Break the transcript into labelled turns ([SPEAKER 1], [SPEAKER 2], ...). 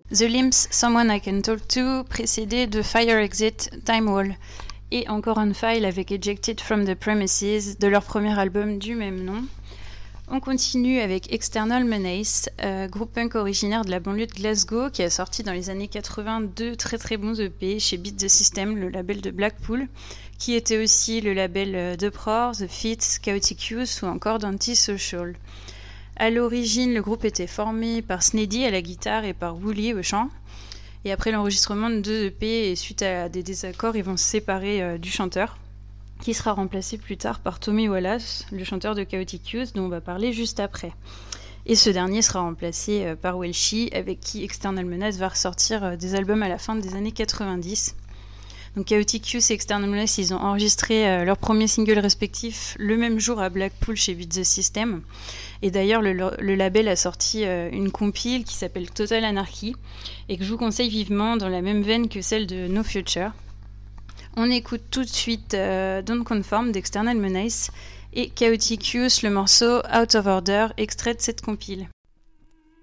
[SPEAKER 1] The Limps, Someone I Can Talk To, précédé de Fire Exit, Time Wall, et encore un file avec Ejected from the Premises de leur premier album du même nom. On continue avec External Menace, groupe punk originaire de la banlieue de Glasgow qui a sorti dans les années 82 très très bons EP chez Beat the System, le label de Blackpool, qui était aussi le label d'Uproar, The Fits, Chaotic Youth ou encore d'Antisocial. À l'origine, le groupe était formé par Snedy à la guitare et par Wooly au chant. Et après l'enregistrement de 2 EP et suite à des désaccords, ils vont se séparer du chanteur, qui sera remplacé plus tard par Tommy Wallace, le chanteur de Chaotic Youth, dont on va parler juste après. Et ce dernier sera remplacé par Welshi, avec qui External Menace va ressortir des albums à la fin des années 90. Donc Chaotic Youth et External Menace, ils ont enregistré leurs premiers singles respectifs le même jour à Blackpool chez Beat the System. Et d'ailleurs, le label a sorti une compile qui s'appelle Total Anarchy et que je vous conseille vivement dans la même veine que celle de No Future. On écoute tout de suite Don't Conform d'External Menace et Chaotic Youth, le morceau Out of Order, extrait de cette compile.